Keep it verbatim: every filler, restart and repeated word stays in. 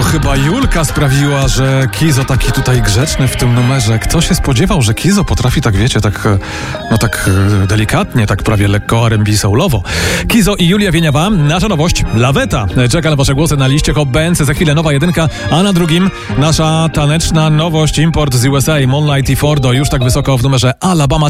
chyba Julka sprawiła, że Kizo taki tutaj grzeczny w tym numerze. Kto się spodziewał, że Kizo potrafi tak, wiecie, tak, no tak delikatnie, tak prawie lekko R and B soulowo. Kizo i Julia Wieniawa, nasza nowość, Laweta. Czeka na wasze głosy na liście Hot Bands, za chwilę nowa jedynka, a na drugim nasza taneczna nowość, import z U S A, Moonlight i Fordo, już tak wysoko w numerze Alabama.